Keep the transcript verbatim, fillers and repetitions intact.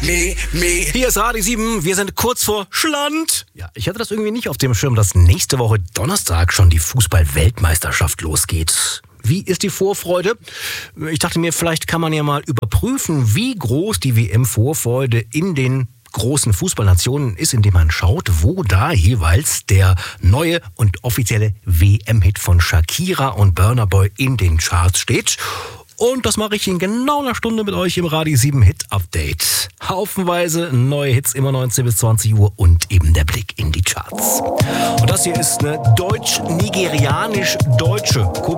me, me. Hier ist Radio sieben, wir sind kurz vor Schland. Ja, ich hatte das irgendwie nicht auf dem Schirm, dass nächste Woche Donnerstag schon die Fußball-Weltmeisterschaft losgeht. Wie ist die Vorfreude? Ich dachte mir, vielleicht kann man ja mal überprüfen, wie groß die W M-Vorfreude in den großen Fußballnationen ist, indem man schaut, wo da jeweils der neue und offizielle W M-Hit von Shakira und Burna Boy in den Charts steht. Und das mache ich in genau einer Stunde mit euch im Radio sieben Hit Update. Haufenweise neue Hits, immer neunzehn bis zwanzig Uhr und eben der Blick in die Charts. Und das hier ist eine deutsch-nigerianisch-deutsche